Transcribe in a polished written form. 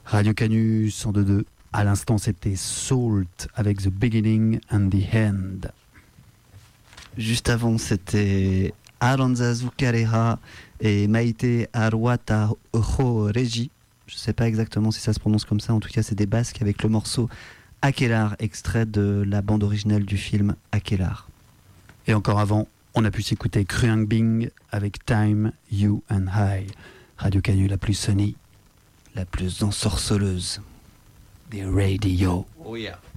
Radio Canu 102.2. À l'instant, c'était Salt avec The Beginning and the End. Juste avant, c'était Aranza Zucarera et Maite Aruata Regi. Je ne sais pas exactement si ça se prononce comme ça. En tout cas, c'est des Basques avec le morceau Aquelarre, extrait de la bande originale du film Aquelarre. Et encore avant, on a pu s'écouter Kruang Bing avec Time, You and I. Radio Canu la plus sunny, la plus ensorceleuse des radios. Oh yeah.